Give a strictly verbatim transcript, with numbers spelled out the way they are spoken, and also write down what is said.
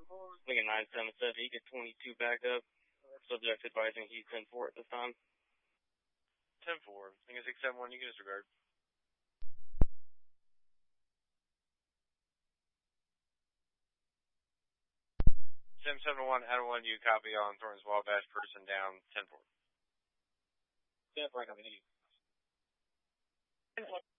I think a nine seven seven. He get twenty-two back up. Subject advising he's ten four at this time. ten four. I think it's six seven one. You can disregard. seven seven one, Adam one, you copy on Thornton's Wabash, person down, ten four. ten four, I copy. Thank you.